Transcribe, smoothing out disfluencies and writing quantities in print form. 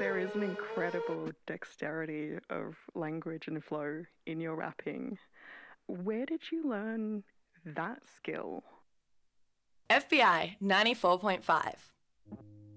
There is an incredible dexterity of language and flow in your rapping. Where did you learn that skill? FBI 94.5.